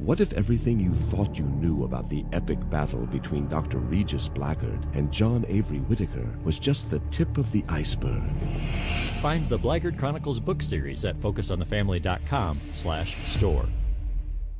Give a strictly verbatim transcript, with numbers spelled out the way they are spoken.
What if everything you thought you knew about the epic battle between Doctor Regis Blackard and John Avery Whittaker was just the tip of the iceberg? Find the Blackard Chronicles book series at focus on the family dot com slash store.